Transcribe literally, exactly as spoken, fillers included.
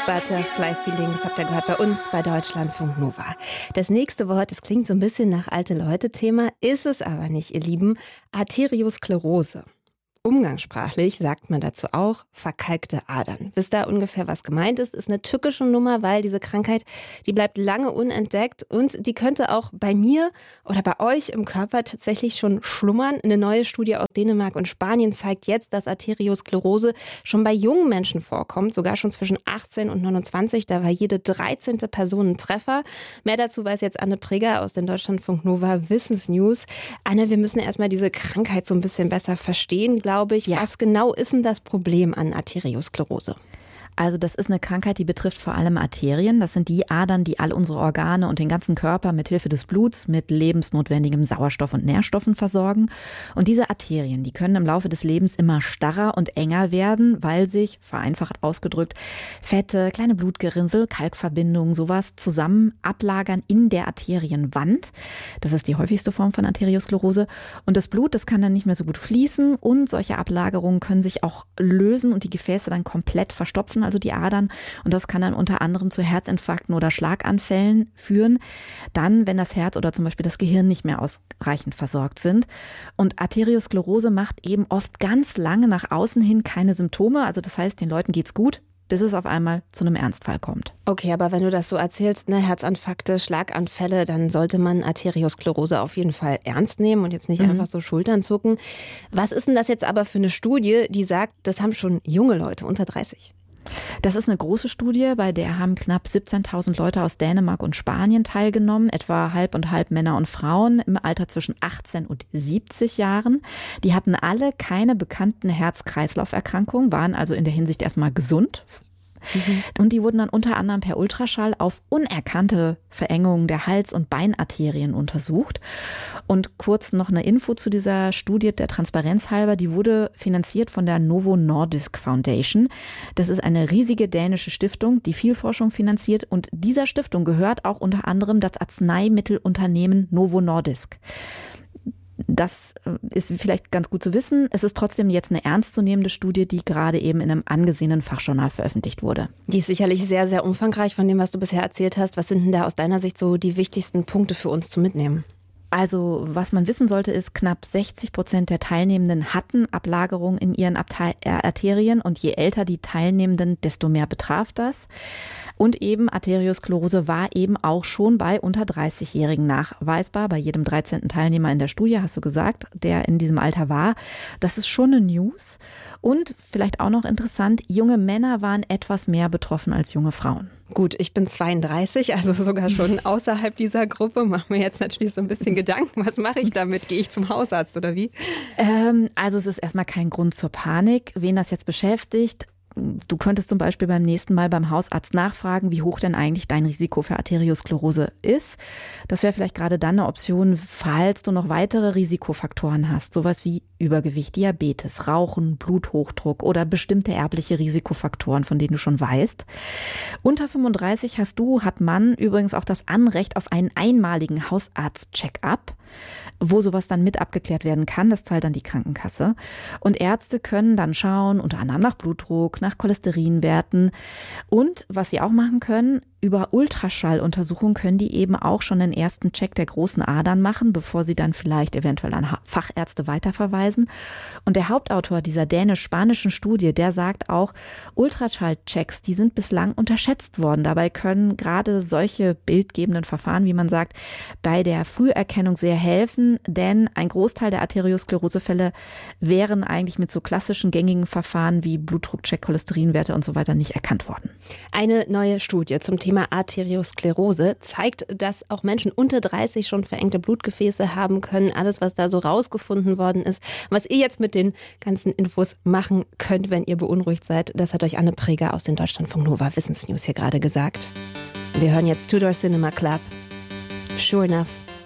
Butterfly Feelings habt ihr gehört bei uns bei Deutschlandfunk Nova. Das nächste Wort, das klingt so ein bisschen nach alte Leute-Thema, ist es aber nicht, ihr Lieben. Arteriosklerose. Umgangssprachlich sagt man dazu auch verkalkte Adern. Wisst ihr ungefähr, was gemeint ist? Ist eine tückische Nummer, weil diese Krankheit, die bleibt lange unentdeckt und die könnte auch bei mir oder bei euch im Körper tatsächlich schon schlummern. Eine neue Studie aus Dänemark und Spanien zeigt jetzt, dass Arteriosklerose schon bei jungen Menschen vorkommt, sogar schon zwischen achtzehn und neunundzwanzig. Da war jede dreizehnte Person ein Treffer. Mehr dazu weiß jetzt Anne Preger aus den Deutschlandfunk Nova Wissensnews. Anne, wir müssen erstmal diese Krankheit so ein bisschen besser verstehen, glaube ich. Ja. Was genau ist denn das Problem an Arteriosklerose? Also das ist eine Krankheit, die betrifft vor allem Arterien. Das sind die Adern, die all unsere Organe und den ganzen Körper mit Hilfe des Bluts mit lebensnotwendigem Sauerstoff und Nährstoffen versorgen. Und diese Arterien, die können im Laufe des Lebens immer starrer und enger werden, weil sich, vereinfacht ausgedrückt, Fette, kleine Blutgerinnsel, Kalkverbindungen, sowas zusammen ablagern in der Arterienwand. Das ist die häufigste Form von Arteriosklerose. Und das Blut, das kann dann nicht mehr so gut fließen und solche Ablagerungen können sich auch lösen und die Gefäße dann komplett verstopfen, also die Adern. Und das kann dann unter anderem zu Herzinfarkten oder Schlaganfällen führen. Dann, wenn das Herz oder zum Beispiel das Gehirn nicht mehr ausreichend versorgt sind. Und Arteriosklerose macht eben oft ganz lange nach außen hin keine Symptome. Also das heißt, den Leuten geht's gut, bis es auf einmal zu einem Ernstfall kommt. Okay, aber wenn du das so erzählst, ne, Herzinfarkte, Schlaganfälle, dann sollte man Arteriosklerose auf jeden Fall ernst nehmen und jetzt nicht mhm. einfach so Schultern zucken. Was ist denn das jetzt aber für eine Studie, die sagt, das haben schon junge Leute unter dreißig? Das ist eine große Studie, bei der haben knapp siebzehntausend Leute aus Dänemark und Spanien teilgenommen, etwa halb und halb Männer und Frauen im Alter zwischen achtzehn und siebzig Jahren. Die hatten alle keine bekannten Herz-Kreislauf-Erkrankungen, waren also in der Hinsicht erstmal gesund. Mhm. Und die wurden dann unter anderem per Ultraschall auf unerkannte Verengungen der Hals- und Beinarterien untersucht. Und kurz noch eine Info zu dieser Studie, der Transparenz halber, die wurde finanziert von der Novo Nordisk Foundation. Das ist eine riesige dänische Stiftung, die viel Forschung finanziert. Und dieser Stiftung gehört auch unter anderem das Arzneimittelunternehmen Novo Nordisk. Das ist vielleicht ganz gut zu wissen. Es ist trotzdem jetzt eine ernstzunehmende Studie, die gerade eben in einem angesehenen Fachjournal veröffentlicht wurde. Die ist sicherlich sehr, sehr umfangreich von dem, was du bisher erzählt hast. Was sind denn da aus deiner Sicht so die wichtigsten Punkte für uns zu mitnehmen? Also was man wissen sollte, ist, knapp sechzig Prozent der Teilnehmenden hatten Ablagerungen in ihren Arterien und je älter die Teilnehmenden, desto mehr betraf das. Und eben Arteriosklerose war eben auch schon bei unter dreißigjährigen nachweisbar, bei jedem dreizehnten Teilnehmer in der Studie, hast du gesagt, der in diesem Alter war. Das ist schon eine News. Und vielleicht auch noch interessant, junge Männer waren etwas mehr betroffen als junge Frauen. Gut, ich bin zweiunddreißig, also sogar schon außerhalb dieser Gruppe. Mach mir jetzt natürlich so ein bisschen Gedanken, was mache ich damit? Gehe ich zum Hausarzt oder wie? Ähm, also es ist erstmal kein Grund zur Panik. Wen das jetzt beschäftigt, du könntest zum Beispiel beim nächsten Mal beim Hausarzt nachfragen, wie hoch denn eigentlich dein Risiko für Arteriosklerose ist. Das wäre vielleicht gerade dann eine Option, falls du noch weitere Risikofaktoren hast. Sowas wie Übergewicht, Diabetes, Rauchen, Bluthochdruck oder bestimmte erbliche Risikofaktoren, von denen du schon weißt. Unter fünfunddreißig hast du, hat man übrigens auch das Anrecht auf einen einmaligen Hausarzt-Check-up, wo sowas dann mit abgeklärt werden kann. Das zahlt dann die Krankenkasse. Und Ärzte können dann schauen, unter anderem nach Blutdruck, nach Cholesterinwerten. Und was sie auch machen können, über Ultraschalluntersuchungen können die eben auch schon den ersten Check der großen Adern machen, bevor sie dann vielleicht eventuell an Fachärzte weiterverweisen. Und der Hauptautor dieser dänisch-spanischen Studie, der sagt auch, Ultraschallchecks, die sind bislang unterschätzt worden. Dabei können gerade solche bildgebenden Verfahren, wie man sagt, bei der Früherkennung sehr helfen, denn ein Großteil der Arteriosklerosefälle wären eigentlich mit so klassischen gängigen Verfahren wie Blutdruckcheck, Cholesterinwerte und so weiter nicht erkannt worden. Eine neue Studie zum Thema Arteriosklerose zeigt, dass auch Menschen unter dreißig schon verengte Blutgefäße haben können. Alles, was da so rausgefunden worden ist, was ihr jetzt mit den ganzen Infos machen könnt, wenn ihr beunruhigt seid, das hat euch Anne Preger aus den Deutschlandfunk Nova Wissensnews hier gerade gesagt. Wir hören jetzt Tudor Cinema Club. Sure Enough.